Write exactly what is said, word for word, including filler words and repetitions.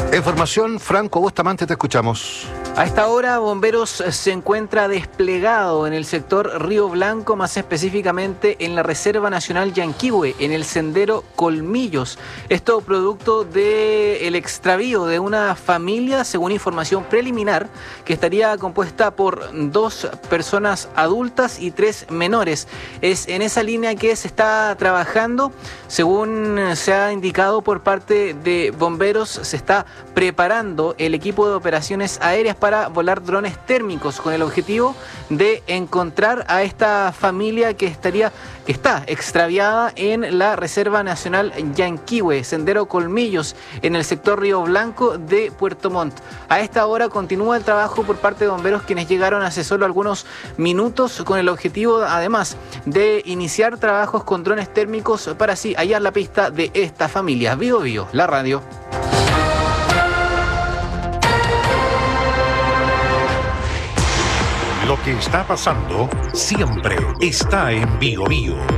Información, Franco Bustamante, te escuchamos. A esta hora, Bomberos se encuentra desplegado en el sector Río Blanco, más específicamente en la Reserva Nacional Yanquihue, en el sendero Colmillos. Esto producto del extravío de una familia, según información preliminar, que estaría compuesta por dos personas adultas y tres menores. Es en esa línea que se está trabajando, según se ha indicado por parte de Bomberos, se está preparando el equipo de operaciones aéreas para para volar drones térmicos con el objetivo de encontrar a esta familia que estaría que está extraviada en la Reserva Nacional Yanquihue, Sendero Colmillos, en el sector Río Blanco de Puerto Montt. A esta hora continúa el trabajo por parte de bomberos, quienes llegaron hace solo algunos minutos con el objetivo, además, de iniciar trabajos con drones térmicos para así hallar la pista de esta familia. Bio Bio, la radio. Lo que está pasando siempre está en Bio Bio.